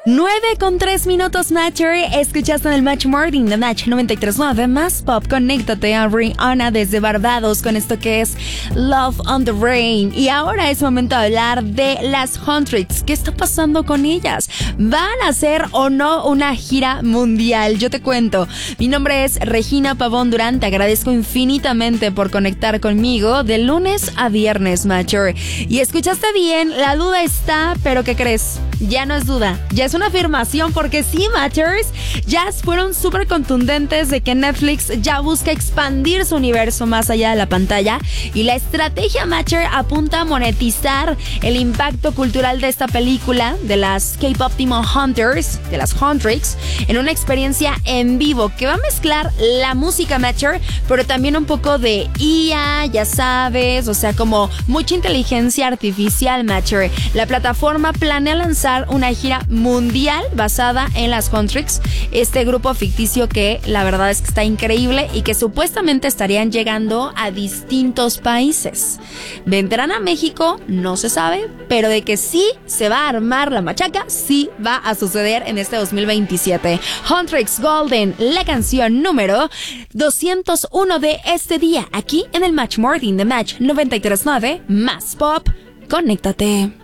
9:03 Matcher. Escuchaste en el Match Morning de Match 93.9 Más Pop. Conéctate a Rihanna desde Barbados con esto que es Love on the Rain. Y ahora es momento de hablar de las Huntrix. ¿Qué está pasando con ellas? ¿Van a hacer o no una gira mundial? Yo te cuento. Mi nombre es Regina Pavón Durán. Te agradezco infinitamente por conectar conmigo de lunes a viernes, Matcher. Y escuchaste bien, la duda está, pero ¿qué crees? Ya no es duda, ya es una afirmación, porque sí, Matchers, ya fueron súper contundentes de que Netflix ya busca expandir su universo más allá de la pantalla, y la estrategia Matcher apunta a monetizar el impacto cultural de esta película, de las K-Pop Demon Hunters, de las Huntrix, en una experiencia en vivo que va a mezclar la música Matcher, pero también un poco de IA, ya sabes, o sea, como mucha inteligencia artificial, Matcher. La plataforma planea lanzar una gira mundial basada en las Huntrix, este grupo ficticio que la verdad es que está increíble y que supuestamente estarían llegando a distintos países. ¿Vendrán a México? No se sabe, pero de que sí se va a armar la machaca, sí va a suceder en este 2027. Huntrix Golden, la canción número 201 de este día, aquí en el Match Morning de Match 93.9 Más Pop. Conéctate.